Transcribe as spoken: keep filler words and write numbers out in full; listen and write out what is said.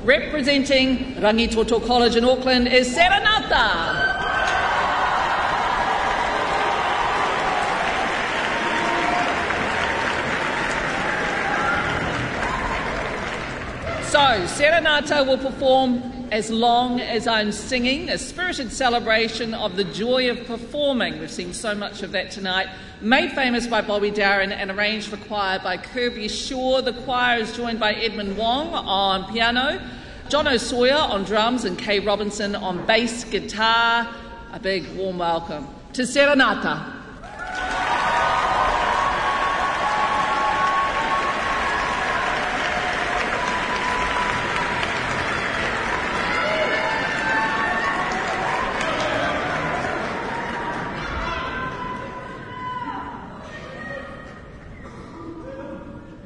Representing Rangitoto College in Auckland is Serenata. So, Serenata will perform As Long As I'm Singing, a spirited celebration of the joy of performing. We've seen so much of that tonight. Made famous by Bobby Darin and arranged for choir by Kirby Shaw. The choir is joined by Edmund Wong on piano, John O'Sawyer on drums and Kay Robinson on bass guitar. A big warm welcome to Serenata.